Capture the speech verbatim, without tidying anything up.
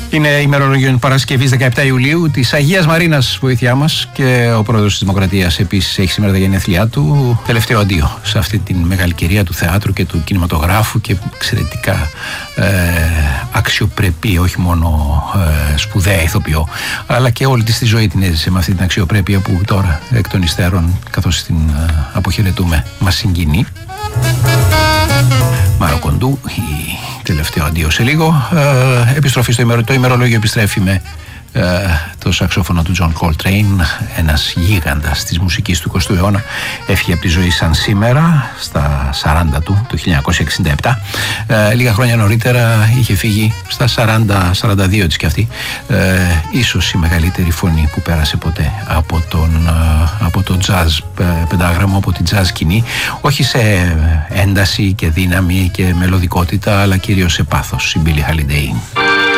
Είναι ημερολόγιο Παρασκευής δεκαεπτά Ιουλίου της Αγίας Μαρίνας, βοήθειά μας, και ο πρόεδρος της Δημοκρατίας επίσης έχει σήμερα τα γενέθλιά του. Τελευταίο αντίο σε αυτή την μεγάλη κυρία του θεάτρου και του κινηματογράφου και εξαιρετικά ε, αξιοπρεπή, όχι μόνο ε, σπουδαία ηθοποιό, αλλά και όλη της τη ζωή την έζησε με αυτή την αξιοπρέπεια που τώρα εκ των υστέρων, καθώς την ε, αποχαιρετούμε, μας συγκινεί. Μάρο Κοντού, η τελευταίο αντίο σε λίγο. Ε, επιστροφή στο ημερο, το ημερολόγιο επιστρέφει με ε, το σαξόφωνο του John Coltrane, ένας γίγαντας της μουσικής του εικοστού αιώνα. Έφυγε από τη ζωή σαν σήμερα, στα σαράντα του, το χίλια εννιακόσια εξήντα επτά. Ε, λίγα χρόνια νωρίτερα είχε φύγει στα σαράντα σαράντα δύο της κι αυτή. Ε, ίσως η μεγαλύτερη φωνή που πέρασε ποτέ από, τον, ε, από το jazz πεντάγραμμο, από την jazz σκηνή. Όχι σε ένταση και δύναμη και μελωδικότητα, αλλά κυρίως σε πάθος, η Billie Holiday.